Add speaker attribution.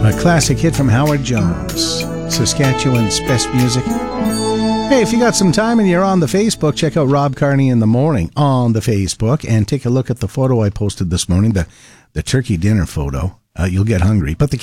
Speaker 1: A classic hit from Howard Jones, Saskatchewan's best music. Hey, if you got some time and you're on the Facebook, check out Rob Carney in the Morning on the Facebook and take a look at the photo I posted this morning, the turkey dinner photo. You'll get hungry. But the